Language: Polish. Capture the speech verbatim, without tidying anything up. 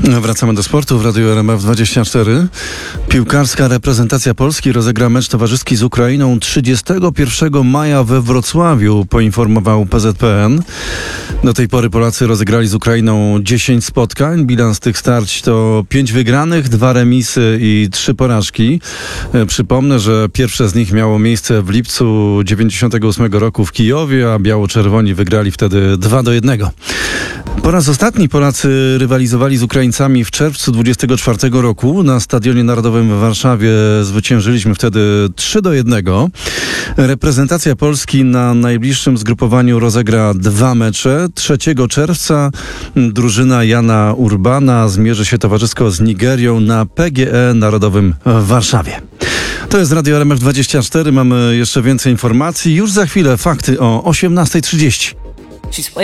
Wracamy do sportu w Radiu R M F dwadzieścia cztery. Piłkarska reprezentacja Polski rozegra mecz towarzyski z Ukrainą trzydziestego pierwszego maja we Wrocławiu, poinformował P Z P N. Do tej pory Polacy rozegrali z Ukrainą dziesięć spotkań. Bilans tych starć to pięć wygranych, dwa remisy i trzy porażki. Przypomnę, że pierwsze z nich miało miejsce w lipcu dziewięćdziesiątego ósmego roku w Kijowie, a biało-czerwoni wygrali wtedy dwa do jednego. Po raz ostatni Polacy rywalizowali z Ukraińcami w czerwcu dwudziestego czwartego roku. Na Stadionie Narodowym w Warszawie zwyciężyliśmy wtedy trzy do jednego. Reprezentacja Polski na najbliższym zgrupowaniu rozegra dwa mecze. trzeciego czerwca drużyna Jana Urbana zmierzy się towarzysko z Nigerią na P G E Narodowym w Warszawie. To jest Radio R M F dwadzieścia cztery. Mamy jeszcze więcej informacji. Już za chwilę fakty o osiemnasta trzydzieści.